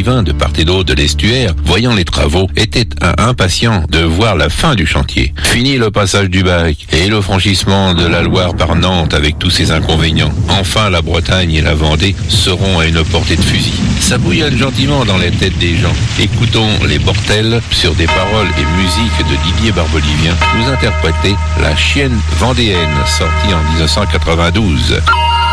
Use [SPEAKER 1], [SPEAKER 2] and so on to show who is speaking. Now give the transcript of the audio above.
[SPEAKER 1] riverains de part et d'autre de l'estuaire, voyant les travaux, étaient impatients de voir la fin du chantier. Fini le passage du bac et le franchissement de la Loire par Nantes avec tous ses inconvénients. Enfin, la Bretagne et la Vendée seront à une portée de fusil. Ça bouillonne gentiment dans les têtes des gens. Écoutons les Bortels sur des paroles et musiques de Didier Barbelivien nous interpréter La chienne vendéenne, sortie en 1992.